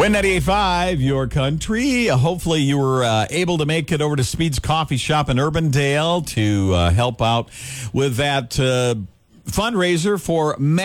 Win 98.5, your country. Hopefully you were able to make it over to Speed's Coffee Shop in Urbandale to help out with that fundraiser for